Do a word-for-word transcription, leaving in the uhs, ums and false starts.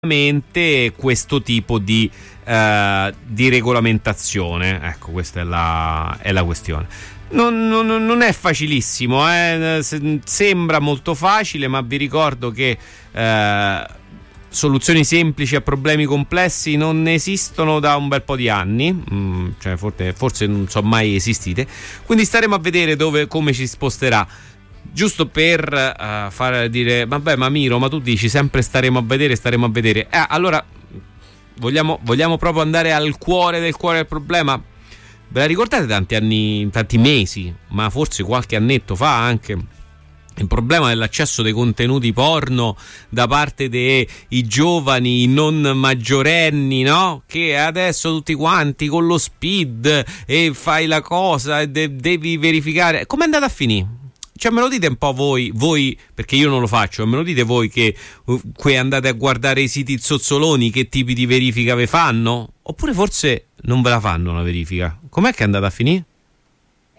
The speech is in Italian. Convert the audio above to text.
questo tipo di, uh, di regolamentazione. Ecco, questa è la, è la questione. Non, non, non è facilissimo, eh? Sembra molto facile, ma vi ricordo che uh, soluzioni semplici a problemi complessi non esistono da un bel po' di anni, mm, cioè forse, forse non sono mai esistite, quindi staremo a vedere dove, come ci sposterà. Giusto per uh, far dire, vabbè, ma Miro, ma tu dici sempre staremo a vedere, staremo a vedere. Eh, allora, vogliamo, vogliamo proprio andare al cuore del cuore del problema? Ve la ricordate tanti anni, tanti mesi, ma forse qualche annetto fa anche, il problema dell'accesso dei contenuti porno da parte dei giovani non maggiorenni, no? Che adesso tutti quanti con lo speed e fai la cosa e de- devi verificare. Com'è andata a finire? Cioè, me lo dite un po' voi, voi, perché io non lo faccio, me lo dite voi che uh, que andate a guardare i siti zozzoloni, che tipi di verifica ve fanno? Oppure forse non ve la fanno una verifica? Com'è che è andata a finire?